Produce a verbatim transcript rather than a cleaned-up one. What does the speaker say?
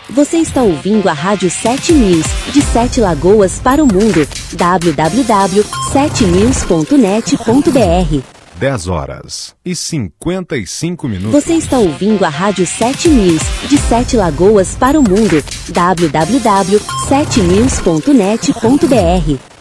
Você está ouvindo a Rádio sete News, de Sete Lagoas para o mundo. w w w ponto sete news ponto net ponto b r. dez horas e cinquenta e cinco minutos. Você está ouvindo a Rádio sete News, de Sete Lagoas para o mundo. w w w ponto sete news ponto net ponto b r.